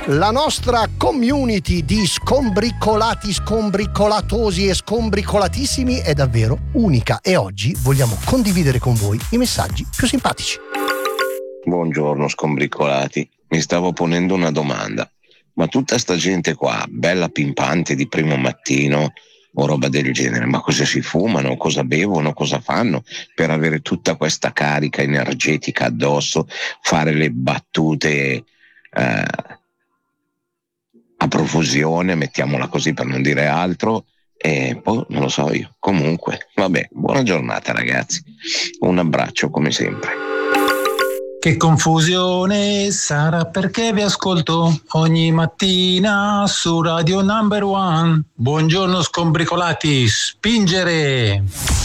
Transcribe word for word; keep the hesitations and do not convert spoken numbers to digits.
La nostra community di scombricolati, scombricolatosi e scombricolatissimi è davvero unica e oggi vogliamo condividere con voi i messaggi più simpatici. Buongiorno scombricolati, mi stavo ponendo una domanda, ma tutta sta gente qua, bella pimpante di primo mattino o roba del genere, ma cosa si fumano, cosa bevono, cosa fanno per avere tutta questa carica energetica addosso, fare le battute eh, a profusione, mettiamola così per non dire altro, e poi non lo so io. Comunque, vabbè, buona giornata ragazzi, un abbraccio come sempre. Che confusione sarà perché vi ascolto ogni mattina su Radio Number One. Buongiorno scombricolati, spingere!